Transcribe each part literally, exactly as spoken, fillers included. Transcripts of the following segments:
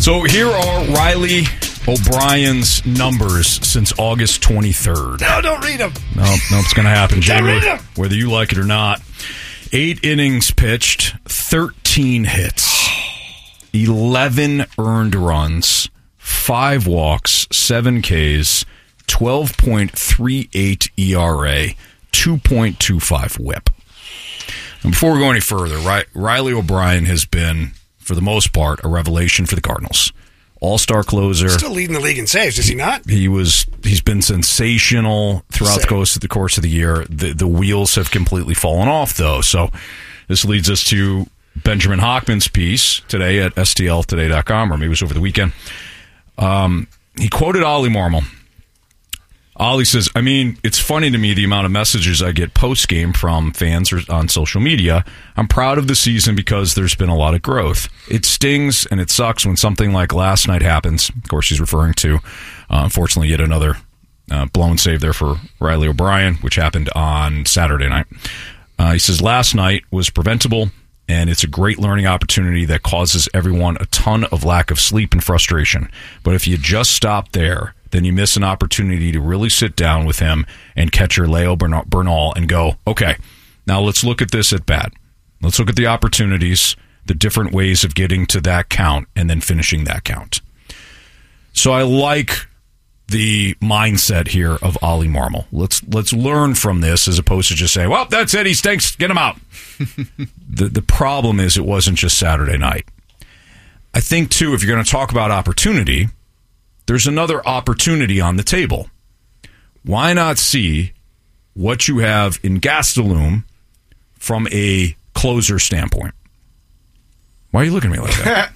So here are Riley O'Brien's numbers since August twenty-third. No, don't read them. No, no, it's going to happen, Jamie, read 'em. whether you like it or not. Eight innings pitched, thirteen hits, eleven earned runs, five walks, seven Ks, twelve point three eight E R A, two point two five whip. And before we go any further, Riley O'Brien has been, for the most part, a revelation for the Cardinals. All-star closer. Still leading the league in saves, is he not? He was. He's been sensational throughout the course of the course of the year. The the wheels have completely fallen off, though. So this leads us to Benjamin Hockman's piece today at S T L today dot com, or maybe it was over the weekend. Um, he quoted Ollie Marmol. Ollie says, I mean, it's funny to me the amount of messages I get post-game from fans or on social media. I'm proud of the season because there's been a lot of growth. It stings and it sucks when something like last night happens. Of course, he's referring to, uh, unfortunately, yet another uh, blown save there for Riley O'Brien, which happened on Saturday night. Uh, he says, last night was preventable, and it's a great learning opportunity that causes everyone a ton of lack of sleep and frustration. But if you just stop there, then you miss an opportunity to really sit down with him and catch your Leo Bernal and go, okay, now let's look at this at bat. Let's look at the opportunities, the different ways of getting to that count, and then finishing that count. So I like the mindset here of Ollie Marmol. Let's let's learn from this as opposed to just say, well, that's it, he stinks, get him out. the The problem is it wasn't just Saturday night. I think, too, if you're going to talk about opportunity, there's another opportunity on the table. Why not see what you have in Gastelum from a closer standpoint? Why are you looking at me like that?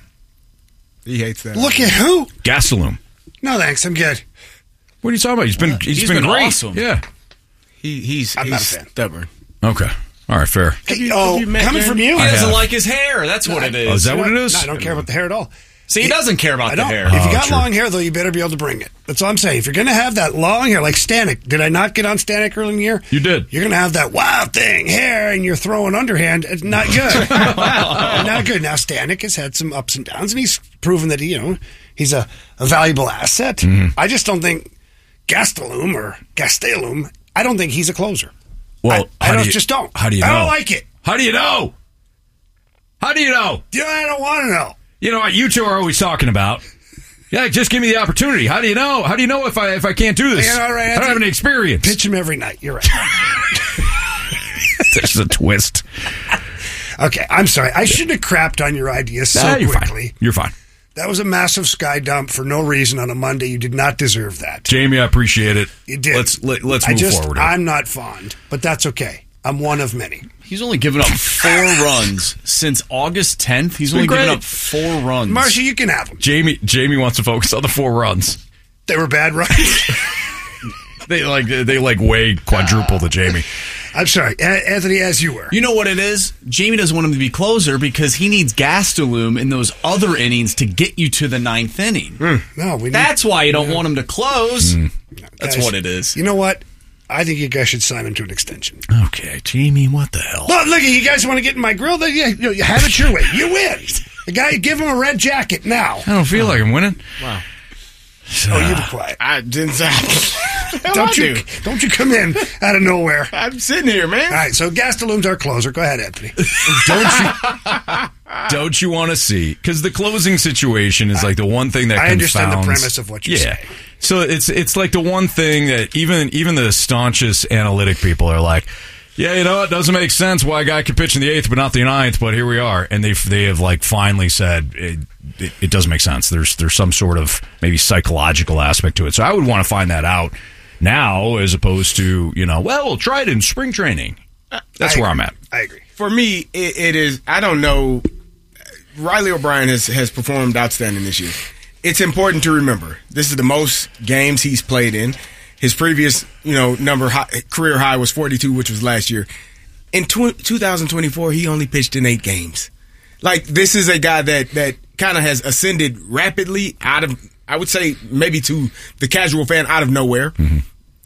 He hates that. Look at who? Gastelum. No, thanks. I'm good. What are you talking about? He's been, uh, he's he's been, been great. awesome. Yeah. He, he's I'm he's not a fan. stubborn. Okay. All right, fair. Hey, oh, coming from you? He I doesn't have. like his hair. That's what it is. Oh, is that what it is? No, I don't care about the hair at all. See, he doesn't care about I the don't. hair. If you Oh, got true. long hair, though, you better be able to bring it. That's all I'm saying. If you're going to have that long hair, like Stanek, did I not get on Stanek early in the year? You did. You're going to have that wild thing hair, and you're throwing underhand. It's not good. Not good. Now, Stanek has had some ups and downs, and he's proven that he, you know, he's a, a valuable asset. Mm-hmm. I just don't think Gastelum or Gastelum, I don't think he's a closer. Well, I, I how don't, do you, just don't. How do you know? I don't like it. How do you know? How do you know? Yeah, I don't want to know. You know what you two are always talking about. Yeah, just give me the opportunity. How do you know? How do you know if I if I can't do this? Yeah, all right, I don't have any experience. Pitch him every night. You're right. There's a twist. Okay, I'm sorry. I shouldn't have crapped on your idea so Ah, you're quickly. fine. You're fine. That was a massive sky dump for no reason on a Monday. You did not deserve that. Jamie, I appreciate it. You did. Let's let, let's I move just, forward. Here. I'm not fond, but that's okay. I'm one of many. He's only given up four runs since August tenth. He's only been given great. up four runs. Marcia, you can have them. Jamie Jamie wants to focus on the four runs. They were bad runs. They like they like way quadruple the Jamie. I'm sorry, A- Anthony, as you were. You know what it is? Jamie doesn't want him to be closer because he needs Gastelum in those other innings to get you to the ninth inning. Mm, no, we need, That's why you don't want him to close. Mm. That's guys, what it is. You know what? I think you guys should sign him to an extension. Okay, Jamie, what the hell? Look, look, you guys want to get in my grill? Then yeah, you, you have it your way. You win. The guy, give him a red jacket now. I don't feel like I'm winning. Wow. Oh, you be quiet. I didn't say. Don't you, don't you come in out of nowhere. I'm sitting here, man. All right, so Gastelum's our closer. Go ahead, Anthony. Don't you? Don't you want to see? Because the closing situation is like the one thing that I understand the confounds- premise of what you're yeah. saying. So it's it's like the one thing that even even the staunchest analytic people are like, yeah, you know, it doesn't make sense why a guy could pitch in the eighth but not the ninth, but here we are, and they they have like finally said it, it, it doesn't make sense. There's there's some sort of maybe psychological aspect to it. So I would want to find that out now as opposed to, you know, well, we'll try it in spring training. That's I where agree. I'm at. I agree. For me, it, it is. I don't know. Riley O'Brien has, has performed outstanding this year. It's important to remember this is the most games he's played in. His previous, you know, number high, career high was forty-two, which was last year. In tw- twenty twenty-four, he only pitched in eight games. Like, this is a guy that that kind of has ascended rapidly out of, I would say, maybe to the casual fan, out of nowhere. Mm-hmm.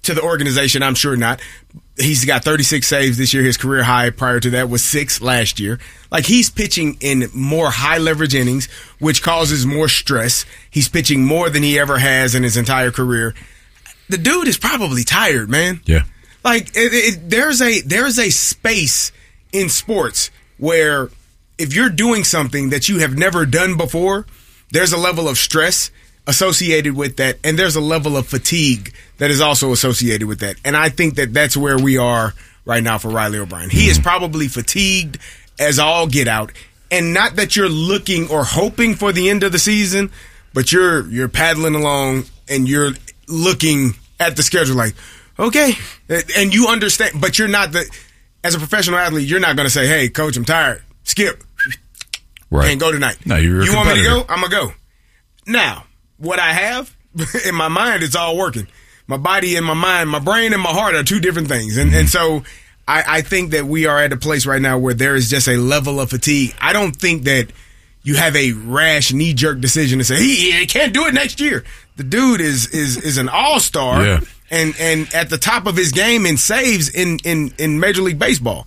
to the organization? I'm sure not. He's got thirty-six saves this year. His career high prior to that was six last year. Like, he's pitching in more high leverage innings, which causes more stress. He's pitching more than he ever has in his entire career. The dude is probably tired, man. Yeah. Like, it, it, there's a there's a space in sports where if you're doing something that you have never done before, there's a level of stress associated with that, and there's a level of fatigue that is also associated with that. And I think that that's where we are right now for Riley O'Brien. He is probably fatigued as all get out, and not that you're looking or hoping for the end of the season, but you're you're paddling along and you're looking at the schedule like, okay, and you understand, but you're not the as a professional athlete, you're not going to say, hey, coach, I'm tired, skip, right, and go tonight. No, you're a you want me to competitor. go? I'm gonna go. Now, what I have in my mind, it's all working. My body and my mind, my brain and my heart are two different things. And, and so I, I think that we are at a place right now where there is just a level of fatigue. I don't think that you have a rash, knee-jerk decision to say, he, he can't do it next year. The dude is is is an all-star yeah. and, and at the top of his game in saves in, in, in Major League Baseball.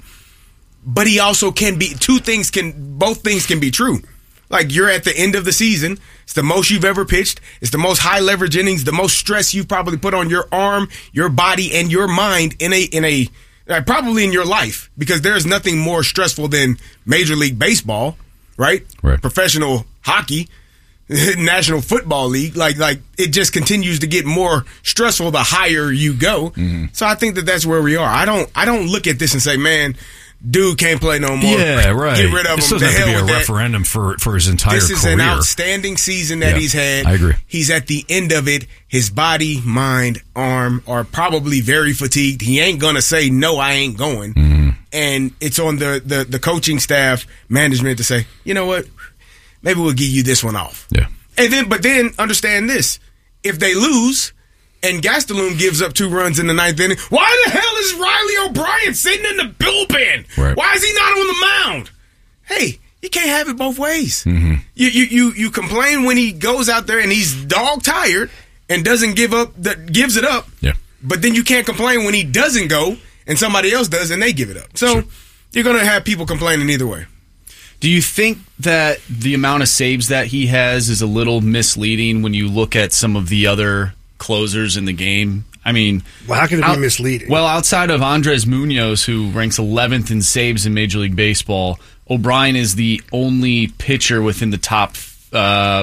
But he also can be, two things can, both things can be true. Like, you're at the end of the season. It's the most you've ever pitched. It's the most high leverage innings, the most stress you've probably put on your arm, your body, and your mind in a in a uh, probably in your life, because there is nothing more stressful than Major League Baseball, right? Right. Professional hockey, National Football League. Like like it just continues to get more stressful the higher you go. Mm-hmm. So I think that that's where we are. I don't I don't look at this and say, man, dude can't play no more. Yeah, right. Get rid of this him. doesn't The have to hell be a with that. referendum for, for his entire This is career. an outstanding season that Yeah, he's had. I agree. He's at the end of it. His body, mind, arm are probably very fatigued. He ain't going to say, no, I ain't going. Mm-hmm. And it's on the, the, the coaching staff, management to say, you know what? Maybe we'll give you this one off. Yeah. And then, but then understand this. If they lose and Gastelum gives up two runs in the ninth inning, why the hell is Riley O'Brien sitting in the bullpen? Right. Why is he not on the mound? Hey, you can't have it both ways. Mm-hmm. You, you you you complain when he goes out there and he's dog tired and doesn't give up, that gives it up. Yeah. But then you can't complain when he doesn't go and somebody else does and they give it up. So Sure. you're going to have people complaining either way. Do you think that the amount of saves that he has is a little misleading when you look at some of the other closers in the game? I mean, Well, how can it be out- misleading? Well, outside of Andres Munoz, who ranks eleventh in saves in Major League Baseball, O'Brien is the only pitcher within the top uh,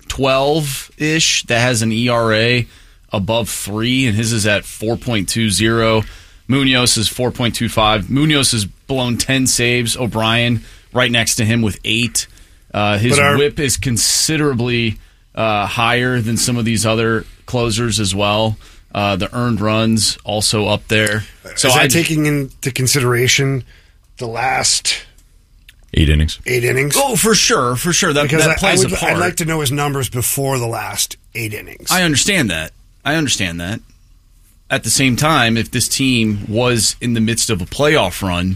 twelve-ish that has an E R A above three, and his is at four point two oh. Munoz is four point two five. Munoz has blown ten saves. O'Brien right next to him with eight. Uh, his But our- whip is considerably uh, higher than some of these other closers as well. Uh, the earned runs also up there. So is that I taking into consideration the last Eight innings. eight innings? oh for sure, for sure that, because that I, I plays would, a part. I'd like to know his numbers before the last eight innings. I understand that. I understand that. At the same time, if this team was in the midst of a playoff run,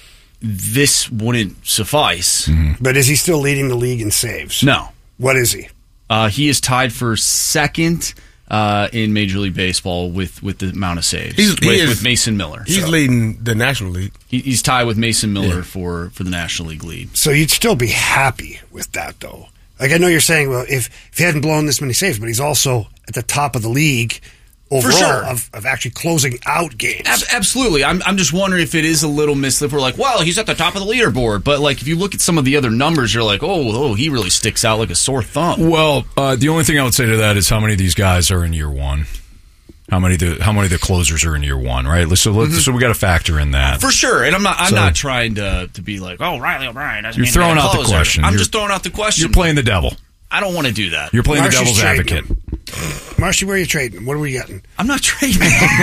this wouldn't suffice. Mm-hmm. but is he still leading the league in saves? No. What is he? Uh, he is tied for second uh, in Major League Baseball with, with the amount of saves. He's- he with, is- with Mason Miller. He's So leading the National League. he, he's tied with Mason Miller Yeah. for, for the National League lead. So you'd still be happy with that, though. Like, I know you're saying, well, if, if he hadn't blown this many saves, but he's also at the top of the league overall sure. of, of actually closing out games. Ab- absolutely. I'm, I'm just wondering if it is a little misled. We're like, well, he's at the top of the leaderboard. But, like, if you look at some of the other numbers, you're like, oh, oh, he really sticks out like a sore thumb. Well, uh, the only thing I would say to that is how many of these guys are in year one. How many the how many of the closers are in year one, right? So let's, Mm-hmm. so we got to factor in that. For sure. And I'm not I'm So- not trying to, to be like, oh, Riley O'Brien doesn't You're mean to be throwing a out the closer. question. I'm You're- just throwing out the question. You're playing the devil. I don't want to do that. You're playing the Marshy's devil's trading advocate. Marshy, where are you trading? What are we getting? I'm not trading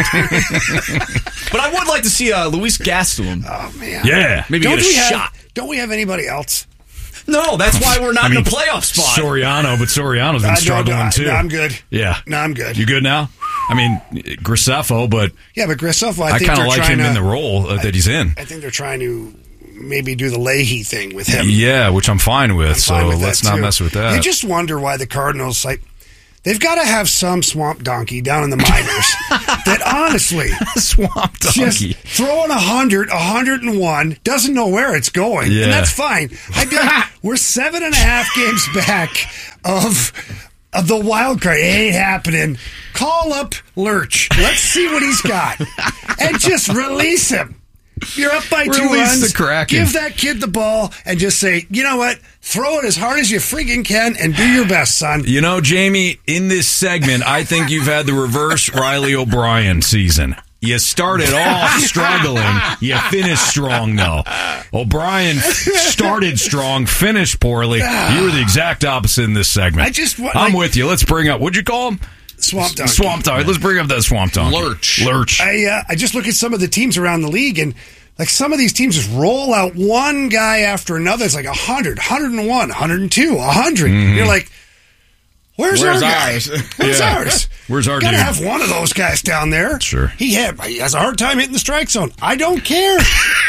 him. But I would like to see uh, Luis Gastelum. Oh, man. Yeah. Maybe Don't get a we have, shot. Don't we have anybody else? No, that's why we're not I mean, in a playoff spot. Soriano, but Soriano's been I don't- struggling I- too. no, I'm good. Yeah. No, I'm good. You good now? I mean, Graceffo, but Yeah, but Graceffo, I, I, think kind they're of like trying him to, in the role uh, that he's in. I think they're trying to maybe do the Leahy thing with him. Yeah, which I'm fine with. I'm so fine with let's that, not too. mess with that. You just wonder why the Cardinals, like, they've got to have some swamp donkey down in the minors that honestly, swamp donkey, just throwing a hundred, a hundred and one, doesn't know where it's going, yeah. and that's fine. I did, we're seven and a half games back of of the wild card. It ain't happening. Call up Lurch. Let's see what he's got, and just release him. You're up by two Release runs. the Kraken. Give that kid the ball and just say, you know what? Throw it as hard as you freaking can and do your best, son. You know, Jamie, in this segment, I think you've had the reverse Riley O'Brien season. You started off struggling. You finished strong, though. O'Brien started strong, finished poorly. You were the exact opposite in this segment. I just want, I'm like, with you. Let's bring up, what'd you call him? Swamp donkey. Swamp donkey. Let's bring up that swamp donkey. Lurch. Lurch. I uh, I just look at some of the teams around the league, and like some of these teams just roll out one guy after another. It's like one hundred, one hundred one, one hundred two, one hundred. Mm-hmm. You're like, where's, Where's our ours? guy? Where's Yeah. ours? Where's our Gotta dude? have one of those guys down there. Sure. He, had, he has a hard time hitting the strike zone. I don't care.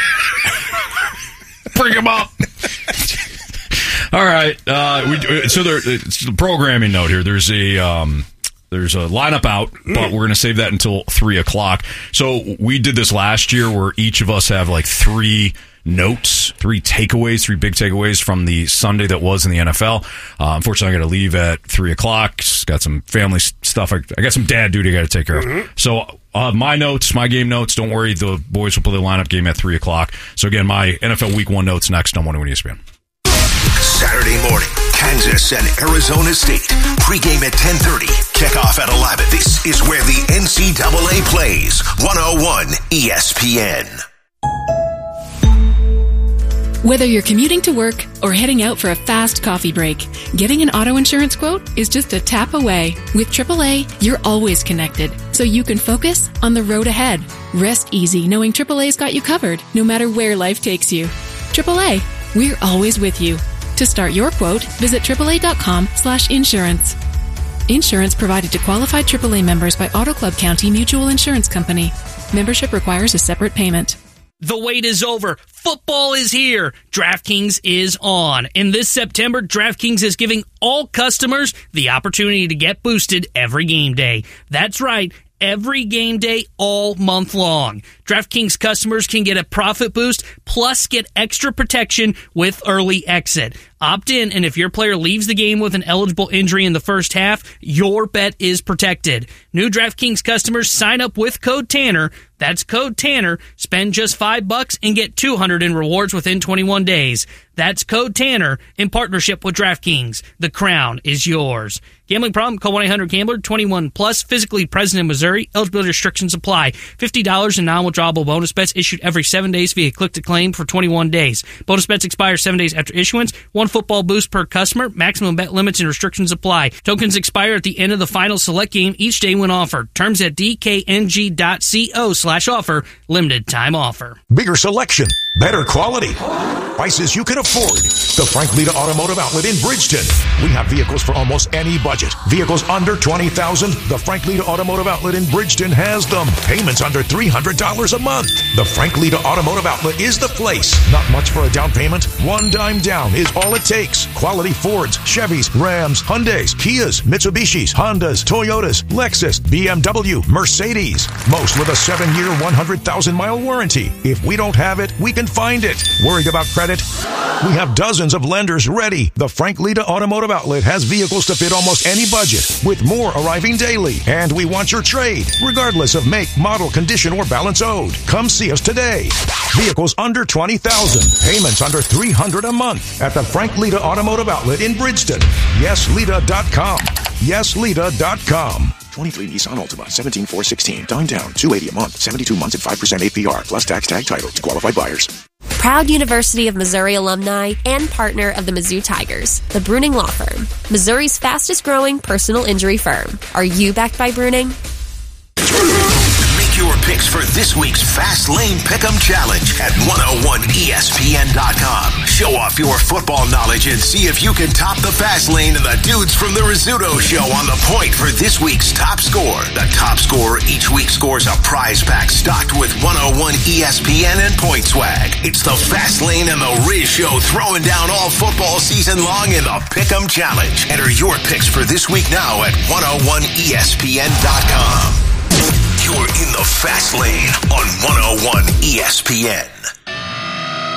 Bring him up. All right. Uh, we, so there, it's the programming note here. There's a um, there's a lineup out, but we're going to save that until three o'clock. So we did this last year, where each of us have like three notes, three takeaways, three big takeaways from the Sunday that was in the N F L. Uh, unfortunately, I got to leave at three o'clock. Got some family stuff. I, I got some dad duty I got to take care of. So uh, my notes, my game notes. Don't worry, the boys will play the lineup game at three o'clock. So again, my N F L Week One notes next on one oh one E S P N. Saturday morning, Kansas and Arizona State. Pregame at ten thirty. Kickoff at eleven. This is where the N C double A plays. one oh one E S P N. Whether you're commuting to work or heading out for a fast coffee break, getting an auto insurance quote is just a tap away. With triple A, you're always connected, so you can focus on the road ahead. Rest easy knowing triple A's got you covered, no matter where life takes you. triple A, we're always with you. To start your quote, visit triple A dot com slash insurance. Insurance provided to qualified triple A members by Auto Club County Mutual Insurance Company. Membership requires a separate payment. The wait is over. Football is here. DraftKings is on. And this September, DraftKings is giving all customers the opportunity to get boosted every game day. That's right. Every game day all month long. DraftKings customers can get a profit boost plus get extra protection with early exit. Opt in, and if your player leaves the game with an eligible injury in the first half, your bet is protected. New DraftKings customers sign up with code Tanner. That's code Tanner. Spend just five bucks and get two hundred in rewards within twenty-one days. That's code Tanner in partnership with DraftKings. The crown is yours. Gambling problem? Call one eight hundred gambler. twenty-one plus. Physically present in Missouri. Eligibility restrictions apply. fifty dollars in non-withdrawable bonus bets issued every seven days via click-to-claim for twenty-one days. Bonus bets expire seven days after issuance. One football boost per customer. Maximum bet limits and restrictions apply. Tokens expire at the end of the final select game each day when offered. Terms at d k n g dot co slash offer. Limited time offer. Bigger selection, better quality, prices you can afford. The Frank Lita Automotive Outlet in Bridgeton. We have vehicles for almost any budget. Vehicles under twenty thousand dollars. The Frank Lita Automotive Outlet in Bridgeton has them. Payments under three hundred dollars a month. The Frank Lita Automotive Outlet is the place. Not much for a down payment. One dime down is all it takes. Quality Fords, Chevys, Rams, Hyundais, Kias, Mitsubishis, Hondas, Toyotas, Lexus, B M W, Mercedes. Most with a seven-year, one hundred thousand mile warranty. If we don't have it, we can find it. Worried about credit? We have dozens of lenders ready. The Frank Lita Automotive Outlet has vehicles to fit almost any budget, with more arriving daily. And we want your trade, regardless of make, model, condition, or balance owed. Come see us today. Vehicles under twenty thousand dollars. Payments under three hundred dollars a month at the Frank Lita Automotive Outlet in Bridgeton. yes lita dot com. yes lita dot com. twenty-three Nissan Altima, seventeen four sixteen. Dime down, two hundred eighty dollars a month, seventy-two months at five percent A P R, plus tax tag title to qualified buyers. Proud University of Missouri alumni and partner of the Mizzou Tigers, the Bruning Law Firm, Missouri's fastest growing personal injury firm. Are you backed by Bruning? Make your picks for this week's Fast Lane Pick'em Challenge at one oh one E S P N dot com. Show off your football knowledge and see if you can top the Fast Lane and the dudes from the Rizzuto Show on the point for this week's top score. The top scorer each week scores a prize pack stocked with one oh one E S P N and point swag. It's the Fast Lane and the Riz Show throwing down all football season long in the Pick'em Challenge. Enter your picks for this week now at one oh one E S P N dot com. You're in the Fast Lane on one oh one E S P N.